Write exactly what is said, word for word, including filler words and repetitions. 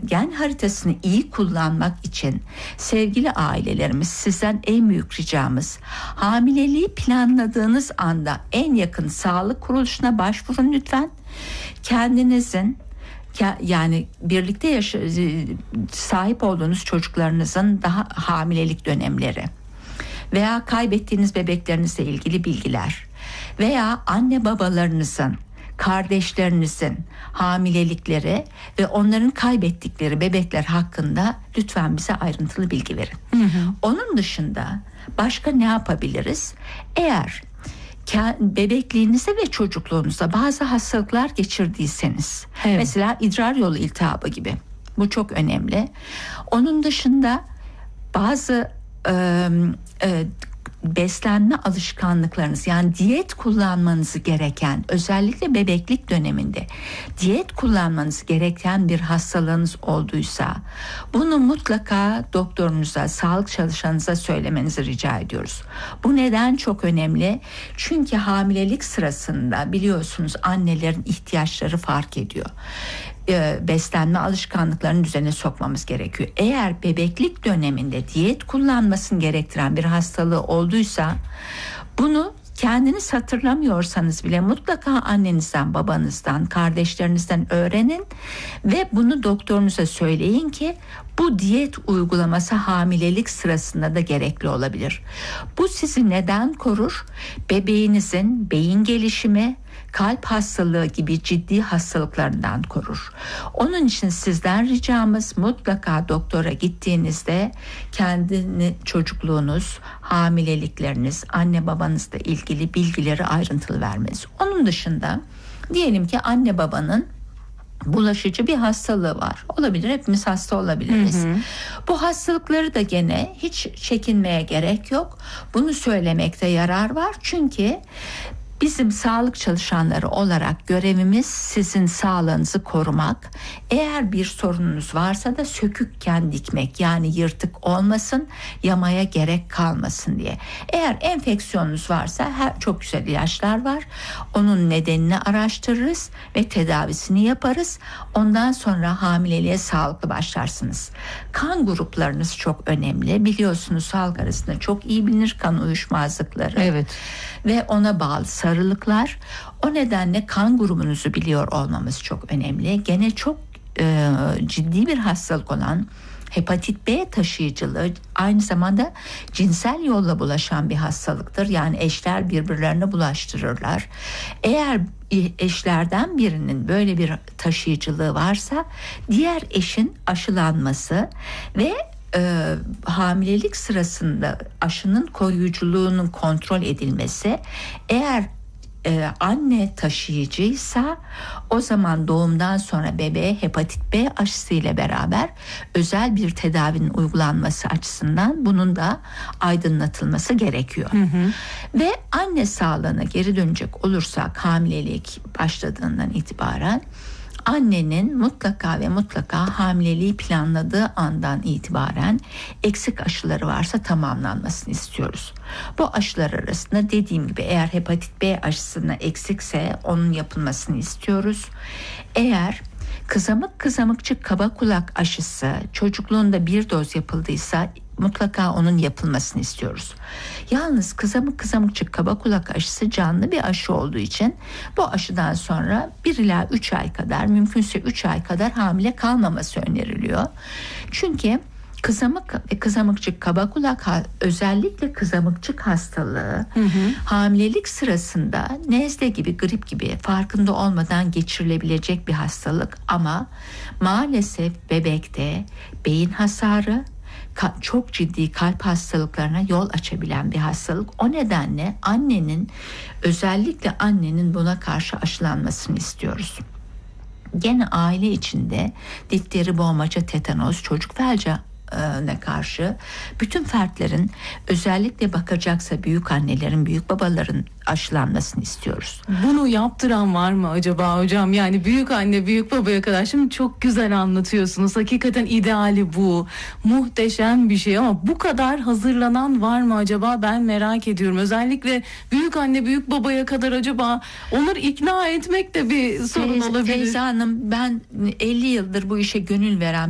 gen haritasını iyi kullanmak için sevgili ailelerimiz, sizden en büyük ricamız, hamileliği planladığınız anda en yakın sağlık kuruluşuna başvurun lütfen. Kendinizin, yani birlikte yaşa, sahip olduğunuz çocuklarınızın daha hamilelik dönemleri veya kaybettiğiniz bebeklerinizle ilgili bilgiler veya anne babalarınızın, kardeşlerinizin hamilelikleri ve onların kaybettikleri bebekler hakkında lütfen bize ayrıntılı bilgi verin. Hı hı. Onun dışında başka ne yapabiliriz? Eğer bebekliğinizde ve çocukluğunuzda bazı hastalıklar geçirdiyseniz, evet. mesela idrar yolu iltihabı gibi, bu çok önemli. Onun dışında bazı e, e, beslenme alışkanlıklarınız, yani diyet kullanmanızı gereken, özellikle bebeklik döneminde diyet kullanmanız gereken bir hastalığınız olduysa bunu mutlaka doktorunuza, sağlık çalışanınıza söylemenizi rica ediyoruz. Bu neden çok önemli? Çünkü hamilelik sırasında biliyorsunuz annelerin ihtiyaçları fark ediyor. Beslenme alışkanlıklarını düzene sokmamız gerekiyor. Eğer bebeklik döneminde diyet kullanmasını gerektiren bir hastalığı olduysa, bunu kendiniz hatırlamıyorsanız bile mutlaka annenizden, babanızdan, kardeşlerinizden öğrenin ve bunu doktorunuza söyleyin ki bu diyet uygulaması hamilelik sırasında da gerekli olabilir. Bu sizi neden korur? Bebeğinizin beyin gelişimi, kalp hastalığı gibi ciddi hastalıklarından korur. Onun için sizden ricamız, mutlaka doktora gittiğinizde kendini, çocukluğunuz, hamilelikleriniz, anne babanızla ilgili bilgileri ayrıntılı vermeniz. Onun dışında diyelim ki anne babanın bulaşıcı bir hastalığı var. Olabilir, hepimiz hasta olabiliriz. Hı hı. Bu hastalıkları da gene hiç çekinmeye gerek yok. Bunu söylemekte yarar var. Çünkü bizim sağlık çalışanları olarak görevimiz sizin sağlığınızı korumak. Eğer bir sorununuz varsa da sökükken dikmek, yani yırtık olmasın, yamaya gerek kalmasın diye. Eğer enfeksiyonunuz varsa her, çok güzel ilaçlar var. Onun nedenini araştırırız ve tedavisini yaparız. Ondan sonra hamileliğe sağlıklı başlarsınız. Kan gruplarınız çok önemli. Biliyorsunuz halk arasında çok iyi bilinir kan uyuşmazlıkları. Evet. Ve ona bağlı sarılıklar. O nedenle kan grubunuzu biliyor olmamız çok önemli. Gene çok e, ciddi bir hastalık olan hepatit B taşıyıcılığı aynı zamanda cinsel yolla bulaşan bir hastalıktır. Yani eşler birbirlerine bulaştırırlar. Eğer eşlerden birinin böyle bir taşıyıcılığı varsa diğer eşin aşılanması ve E, hamilelik sırasında aşının koruyuculuğunun kontrol edilmesi, eğer e, anne taşıyıcıysa o zaman doğumdan sonra bebeğe hepatit B aşısı ile beraber özel bir tedavinin uygulanması açısından bunun da aydınlatılması gerekiyor. Hı hı. Ve anne sağlığına geri dönecek olursak, hamilelik başladığından itibaren annenin mutlaka ve mutlaka hamileliği planladığı andan itibaren eksik aşıları varsa tamamlanmasını istiyoruz. Bu aşılar arasında dediğim gibi eğer hepatit B aşısına eksikse onun yapılmasını istiyoruz. Eğer kızamık kızamıkçık kaba kulak aşısı çocukluğunda bir doz yapıldıysa mutlaka onun yapılmasını istiyoruz. Yalnız kızamık kızamıkçık kaba kulak aşısı canlı bir aşı olduğu için bu aşıdan sonra bir ila üç ay kadar, mümkünse üç ay kadar hamile kalmaması öneriliyor. Çünkü kızamık ve kızamıkçık kaba kulak, özellikle kızamıkçık hastalığı hı hı. hamilelik sırasında nezle gibi, grip gibi farkında olmadan geçirilebilecek bir hastalık ama maalesef bebekte beyin hasarı, çok ciddi kalp hastalıklarına yol açabilen bir hastalık. O nedenle annenin, özellikle annenin buna karşı aşılanmasını istiyoruz. Gene aile içinde difteri, boğmaca, tetanoz, çocuk felci ne karşı bütün fertlerin, özellikle bakacaksa büyük annelerin, büyük babaların aşılanmasını istiyoruz. Bunu yaptıran var mı acaba hocam? Yani büyük anne, büyük babaya kadar. Şimdi çok güzel anlatıyorsunuz. Hakikaten ideali bu. Muhteşem bir şey ama bu kadar hazırlanan var mı acaba? Ben merak ediyorum. Özellikle büyük anne, büyük babaya kadar acaba onları ikna etmek de bir sorun Teyze, olabilir. Teyze hanım, ben elli yıldır bu işe gönül veren